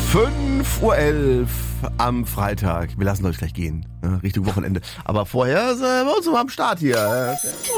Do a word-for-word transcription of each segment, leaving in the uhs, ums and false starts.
fünf Uhr elf am Freitag. Wir lassen euch gleich gehen, ne, Richtung Wochenende. Aber vorher sind wir uns mal am Start hier.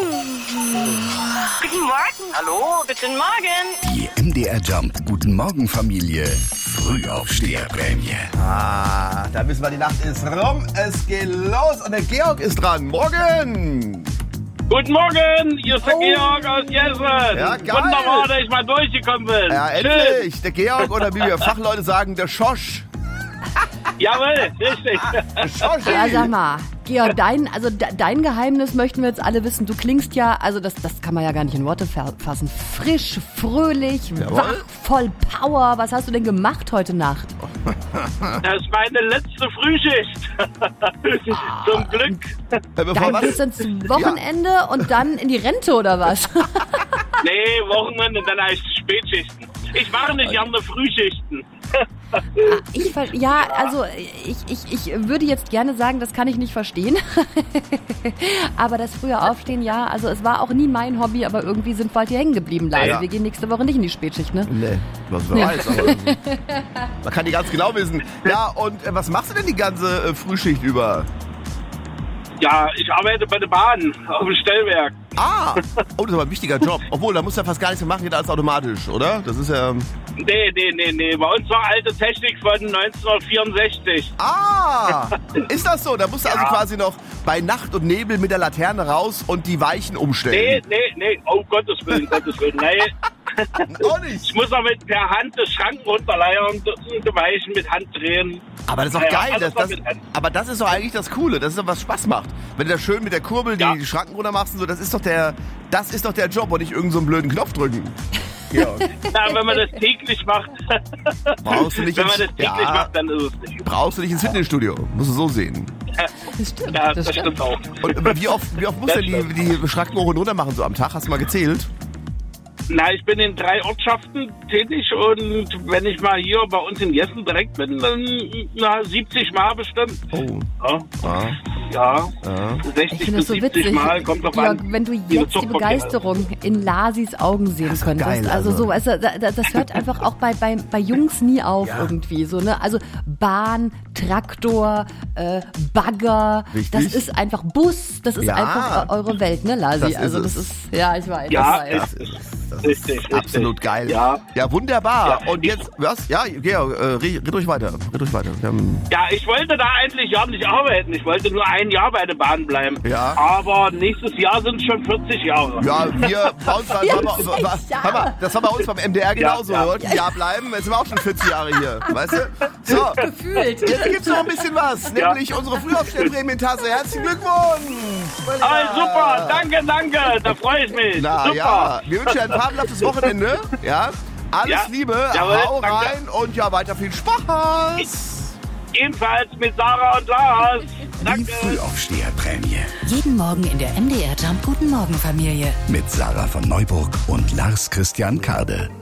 Guten Morgen. Hallo, guten Morgen. Die M D R Jump Guten Morgen Familie Frühaufsteherprämie. Ah, da wissen wir, die Nacht ist rum. Es geht los und der Georg ist dran. Morgen. Guten Morgen, hier ist der Oh. Georg aus Jessen. Ja, geil. Wunderbar, dass ich mal durchgekommen bin. Ja, Schön. endlich. Der Georg oder wie wir Fachleute sagen, der Schosch. Jawohl, richtig. Der Schoschi. Ja, sag mal, Georg, dein, also de, dein Geheimnis möchten wir jetzt alle wissen. Du klingst ja, also das, das kann man ja gar nicht in Worte fa- fassen. Frisch, fröhlich, Jawohl. wach, voll Power. Was hast du denn gemacht heute Nacht? Das ist meine letzte Frühschicht. Zum Glück. Äh, bevor Dann was? geht's ins Wochenende und dann in die Rente oder was? Nee, Wochenende, dann heißt es Spätschichten. Ich mache nicht gerne Frühschichten. Ich, ver- ja, also ich, ich, ich würde jetzt gerne sagen, das kann ich nicht verstehen. Aber das frühe Aufstehen, ja, also es war auch nie mein Hobby, aber irgendwie sind wir halt hier hängen geblieben, leider. Ja. Wir gehen nächste Woche nicht in die Spätschicht, ne? Nee, was wer Ja. weiß, aber man kann die ganz genau wissen. Ja, und äh, was machst du denn die ganze äh, Frühschicht über? Ja, ich arbeite bei der Bahn auf dem Stellwerk. Ah, oh, das ist aber ein wichtiger Job. Obwohl, da musst du ja fast gar nichts mehr machen, geht alles automatisch, oder? Das ist ja... Nee, nee, nee, nee. Bei uns war alte Technik von neunzehnhundertvierundsechzig. Ah, ist das so? Da musst du Ja. also quasi noch bei Nacht und Nebel mit der Laterne raus und die Weichen Nee, umstellen. nee, nee. Oh, Gottes Willen, Gottes Willen. Nee. Auch nicht. Ich muss auch mit per Hand den Schrank runterleiern und die Weichen mit Hand drehen. Aber das ist doch Ja, geil. alles Das, noch das, mit Hand. aber das ist doch eigentlich das Coole. Das ist doch, was Spaß macht. Wenn du da schön mit der Kurbel die, Ja. die Schranken runter machst und so, das ist doch der, das ist doch der Job und nicht irgendeinen so einen blöden Knopf drücken. Ja. Na, wenn man das täglich macht, Brauchst du nicht wenn man ins, das täglich ja, macht, dann ist es nicht. brauchst du nicht ins Fitnessstudio. Musst du so sehen. Das stimmt, Ja, das das stimmt. stimmt auch. Und wie oft, wie oft musst du denn die, die Schranken hoch und runter machen so am Tag? Hast du mal gezählt? Na, ich bin in drei Ortschaften tätig und wenn ich mal hier bei uns in Jessen direkt bin, dann na, siebzig Mal bestimmt. Oh. Ja, Ah, ja. ah. Ich sechzig finde bis das so siebzig witzig, Mal, kommt drauf Georg, an. wenn du wie der jetzt die Zugverkehr ist. Begeisterung in Lasis Augen sehen ist doch könntest. geil, also also. so, also, da- da- das hört einfach auch bei, bei, bei Jungs nie auf Ja. irgendwie. So, ne? Also Bahn, Traktor, äh, Bagger, Richtig. das ist einfach Bus, das ist Ja. einfach äh, eure Welt, ne, Lasi? Das ist also das es. ist, ja, ich weiß. Ja, ich weiß. Das ist es. Das Richtig, ist richtig. absolut geil. Ja. Ja, wunderbar. Ja. Und jetzt, was? Ja, Georg, äh, red, red ruhig weiter. Red ruhig weiter. Wir haben, Ja, ich wollte da eigentlich gar nicht arbeiten. Ich wollte nur ein Jahr bei der Bahn bleiben. Ja. Aber nächstes Jahr sind es schon vierzig Jahre. ja, wir, bei uns war, war, war, war, war, Jahre. hör mal, das war bei uns beim M D R genauso. Ja, ja. Wir wollten ein Jahr bleiben, jetzt sind wir auch schon vierzig Jahre hier. Weißt du? So, Gefühlt. jetzt gibt's noch ein bisschen was. Ja. Nämlich unsere Frühaufstellprämientasse. Herzlichen Glückwunsch! Ah, super, danke, danke. Da freue ich mich. Na super. ja, wir wünschen dir ein fabelhaftes Wochenende. Ja, alles Ja. Liebe, Jawohl, hau danke. rein und ja, weiter viel Spaß. Ebenfalls mit Sarah und Lars. Die Danke. Frühaufsteherprämie Jeden Morgen in der M D R Jump Guten Morgen Familie. mit Sarah von Neuburg und Lars Christian Kade.